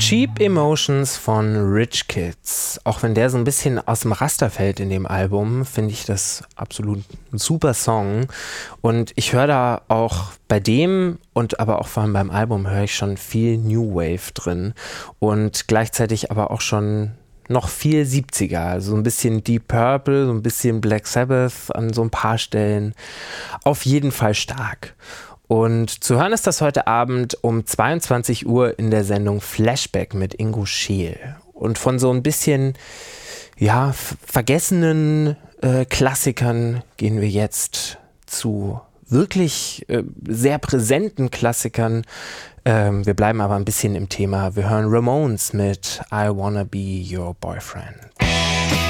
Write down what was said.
Cheap Emotions von Rich Kids. Auch wenn der so ein bisschen aus dem Raster fällt in dem Album, finde ich das absolut ein super Song. Und ich höre da auch bei dem und aber auch vor allem beim Album höre ich schon viel New Wave drin und gleichzeitig aber auch schon noch viel 70er, also so ein bisschen Deep Purple, so ein bisschen Black Sabbath an so ein paar Stellen. Auf jeden Fall stark. Und zu hören ist das heute Abend um 22 Uhr in der Sendung Flashback mit Ingo Scheel. Und von so ein bisschen, ja, vergessenen Klassikern gehen wir jetzt zu wirklich sehr präsenten Klassikern. Wir bleiben aber ein bisschen im Thema. Wir hören Ramones mit I Wanna Be Your Boyfriend.